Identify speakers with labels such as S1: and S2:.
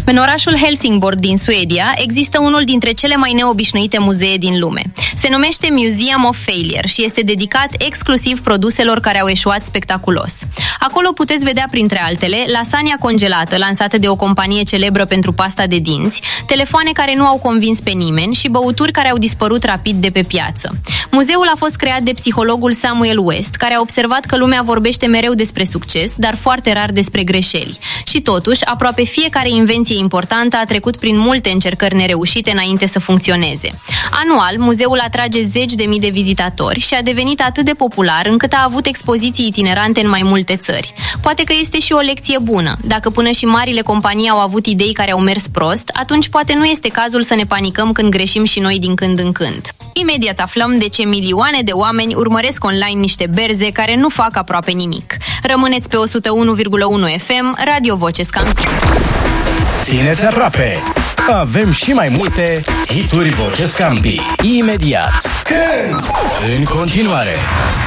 S1: În orașul Helsingborg din Suedia există unul dintre cele mai neobișnuite muzee din lume. Se numește Museum of Failure și este dedicat exclusiv produselor care au eșuat spectaculos. Acolo puteți vedea, printre altele, lasagna congelată lansată de o companie celebră pentru pasta de dinți, telefoane care nu au convins pe nimeni și băuturi care au dispărut rapid de pe piață. Muzeul a fost creat de psihologul Samuel West, care a observat că lumea vorbește mereu despre succes, dar foarte rar despre greșeli. Și totuși, aproape fiecare invenție importantă a trecut prin multe încercări nereușite înainte să funcționeze. Anual, muzeul atrage zeci de mii de vizitatori și a devenit atât de popular încât a avut expoziții itinerante în mai multe țări. Poate că este și o lecție bună. Dacă până și marile companii au avut idei care au mers prost, atunci poate nu este cazul să ne panicăm când greșim și noi din când în când. Imediat aflăm de ce milioane de oameni urmăresc online niște berze care nu fac aproape nimic. Rămâneți pe 101,1 FM, Radio Voce Scampi.
S2: Țineți aproape! Avem și mai multe hituri Voce Scampi. Imediat! Când? În continuare!